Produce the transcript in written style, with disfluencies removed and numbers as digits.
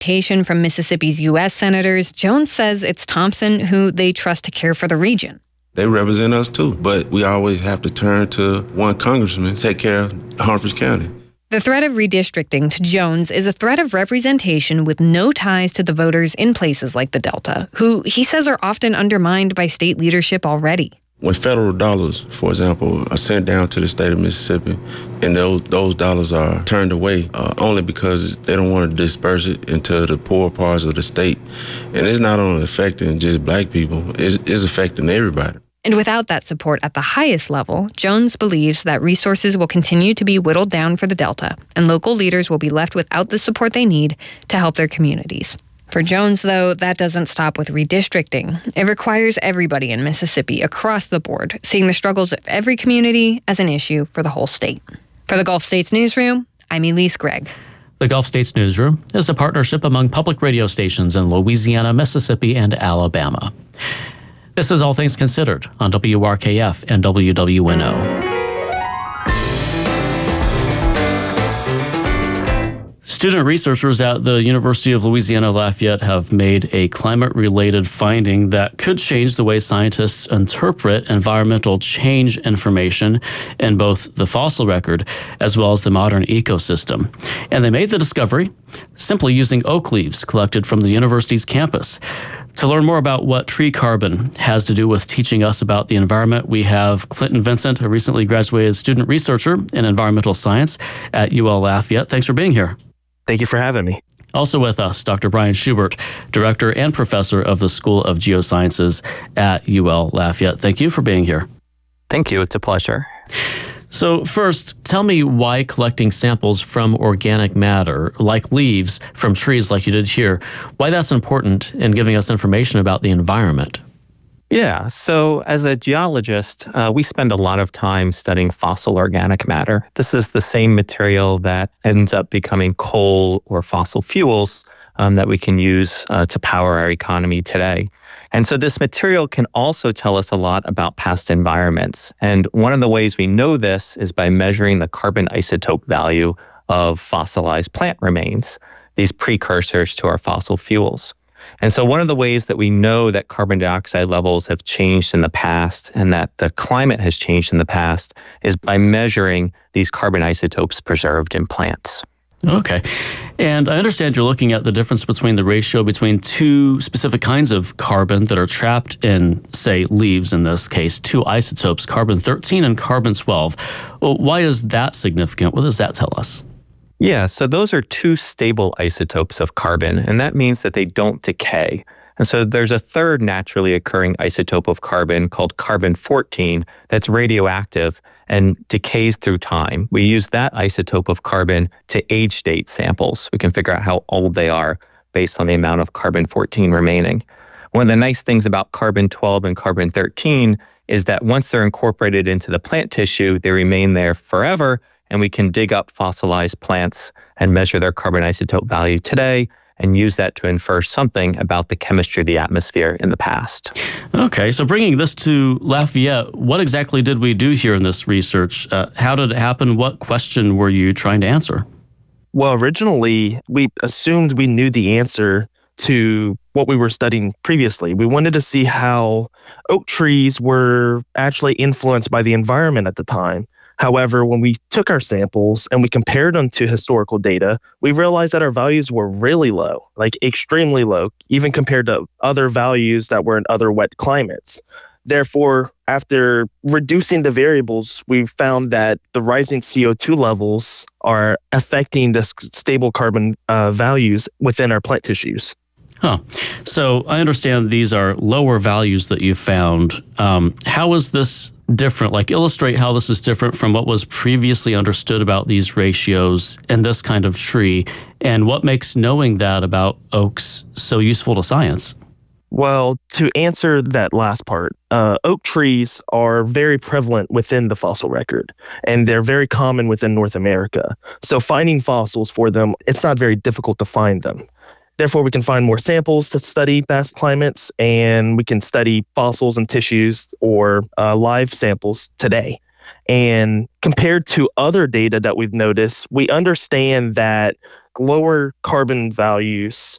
reputation from Mississippi's U.S. senators, Jones says it's Thompson who they trust to care for the region. They represent us too, but we always have to turn to one congressman to take care of Harford County. The threat of redistricting to Jones is a threat of representation with no ties to the voters in places like the Delta, who he says are often undermined by state leadership already. When federal dollars, for example, are sent down to the state of Mississippi, and those dollars are turned away only because they don't want to disperse it into the poor parts of the state. And it's not only affecting just black people, it's affecting everybody. And without that support at the highest level, Jones believes that resources will continue to be whittled down for the Delta, and local leaders will be left without the support they need to help their communities. For Jones, though, that doesn't stop with redistricting. It requires everybody in Mississippi across the board seeing the struggles of every community as an issue for the whole state. For the Gulf States Newsroom, I'm Elise Gregg. The Gulf States Newsroom is a partnership among public radio stations in Louisiana, Mississippi, and Alabama. This is All Things Considered on WRKF and WWNO. Student researchers at the University of Louisiana Lafayette have made a climate-related finding that could change the way scientists interpret environmental change information in both the fossil record as well as the modern ecosystem. And they made the discovery simply using oak leaves collected from the university's campus. To learn more about what tree carbon has to do with teaching us about the environment, we have Clinton Vincent, a recently graduated student researcher in environmental science at UL Lafayette. Thanks for being here. Thank you for having me. Also with us, Dr. Brian Schubert, Director and Professor of the School of Geosciences at UL Lafayette. Thank you for being here. Thank you. It's a pleasure. So first, tell me why collecting samples from organic matter, like leaves from trees like you did here, why that's important in giving us information about the environment. Yeah, so as a geologist, we spend a lot of time studying fossil organic matter. This is the same material that ends up becoming coal or fossil fuels that we can use to power our economy today. And so this material can also tell us a lot about past environments. And one of the ways we know this is by measuring the carbon isotope value of fossilized plant remains, these precursors to our fossil fuels. And so one of the ways that we know that carbon dioxide levels have changed in the past and that the climate has changed in the past is by measuring these carbon isotopes preserved in plants. Okay. And I understand you're looking at the difference between the ratio between two specific kinds of carbon that are trapped in, say, leaves in this case, two isotopes, carbon-13 and carbon-12. Well, why is that significant? What does that tell us? Yeah, so those are two stable isotopes of carbon, and that means that they don't decay. And so there's a third naturally occurring isotope of carbon called carbon-14 that's radioactive and decays through time. We use that isotope of carbon to age date samples. We can figure out how old they are based on the amount of carbon-14 remaining. One of the nice things about carbon-12 and carbon-13 is that once they're incorporated into the plant tissue, they remain there forever, and we can dig up fossilized plants and measure their carbon isotope value today and use that to infer something about the chemistry of the atmosphere in the past. Okay, so bringing this to Lafayette, what exactly did we do here in this research? How did it happen? What question were you trying to answer? Well, originally, we assumed we knew the answer to what we were studying previously. We wanted to see how oak trees were actually influenced by the environment at the time. However, when we took our samples and we compared them to historical data, we realized that our values were really low, like extremely low, even compared to other values that were in other wet climates. Therefore, after reducing the variables, we found that the rising CO2 levels are affecting the stable carbon values within our plant tissues. Huh. So I understand these are lower values that you found. How is this different? Like, illustrate how this is different from what was previously understood about these ratios in this kind of tree, and what makes knowing that about oaks so useful to science? Well, to answer that last part, oak trees are very prevalent within the fossil record, and they're very common within North America. So finding fossils for them, it's not very difficult to find them. Therefore, we can find more samples to study past climates, and we can study fossils and tissues or live samples today. And compared to other data that we've noticed, we understand that lower carbon values